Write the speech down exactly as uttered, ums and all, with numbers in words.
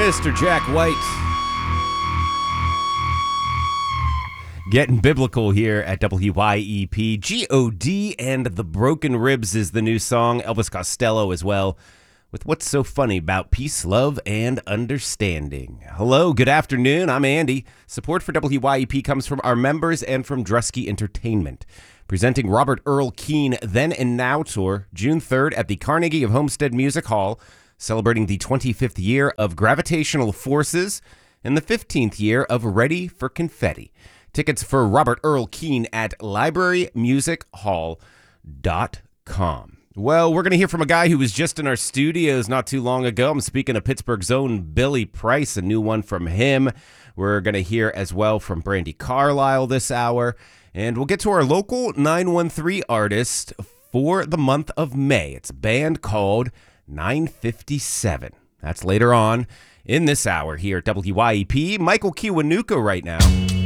Mister Jack White. Getting biblical here at W Y E P. G O D and The Broken Ribs is the new song. Elvis Costello as well, with What's So Funny About Peace, Love, and Understanding. Hello, good afternoon. I'm Andy. Support for W Y E P comes from our members and from Drusky Entertainment. Presenting Robert Earl Keen Then and Now Tour, June third at the Carnegie of Homestead Music Hall, celebrating the twenty-fifth year of Gravitational Forces and the fifteenth year of Ready for Confetti. Tickets for Robert Earl Keen at library music hall dot com. Well, we're going to hear from a guy who was just in our studios not too long ago. I'm speaking of Pittsburgh's own Billy Price, a new one from him. We're going to hear as well from Brandi Carlile this hour. And we'll get to our local nine one three artist for the month of May. It's a band called nine fifty-seven. That's later on in this hour here at W Y E P. Michael Kiwanuka right now.